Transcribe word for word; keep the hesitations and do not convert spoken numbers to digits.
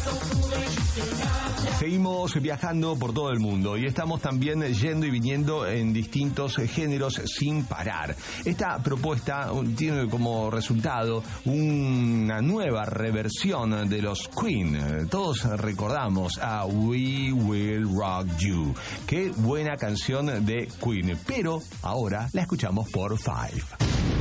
Seguimos viajando por todo el mundo y estamos también yendo y viniendo en distintos géneros sin parar. Esta propuesta tiene como resultado una nueva reversión de los Queen. Todos recordamos a We Will Rock You. Qué buena canción de Queen, pero ahora la escuchamos por Five.